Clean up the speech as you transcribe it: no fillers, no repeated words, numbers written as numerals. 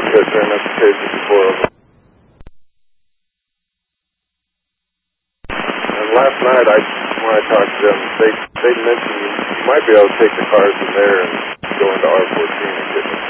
short-cut transportation before. And last night, when I talked to them, they mentioned you might be able to take the cars from there and go into R14 and get